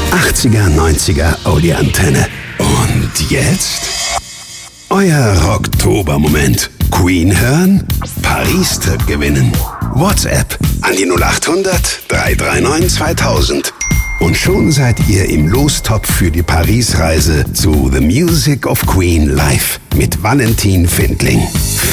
80er, 90er, Audi-Antenne. Und jetzt? Euer Rocktober-Moment. Queen hören? Paris-Trip gewinnen. WhatsApp an die 0800 339 2000. Und schon seid ihr im Lostopf für die Paris-Reise zu The Music of Queen live mit Valentin Findling.